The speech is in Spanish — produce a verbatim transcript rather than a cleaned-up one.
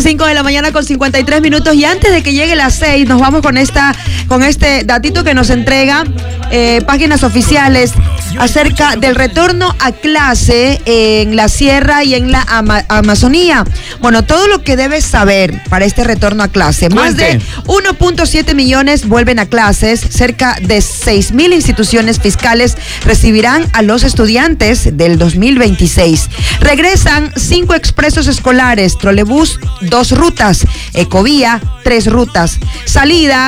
cinco de la mañana con cincuenta y tres minutos, y antes de que llegue las seis nos vamos con esta con este datito que nos entrega eh, páginas oficiales acerca del retorno a clase en la sierra y en la Ama- Amazonía. Bueno, todo lo que debes saber para este retorno a clase. Más de uno punto siete millones vuelven a clases, cerca de seis mil instituciones fiscales recibirán a los estudiantes del dos mil veintiséis. Regresan cinco expresos escolares, trolebús, dos rutas, ecovía, tres rutas. Salida